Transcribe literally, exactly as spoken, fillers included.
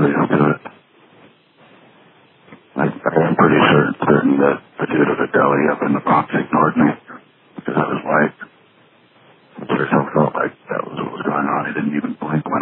oblivious to it. I, I am pretty certain, certain that the dude at the deli up in the Bronx ignored me because I was white. It sure felt like that was what was going on. He didn't even blink when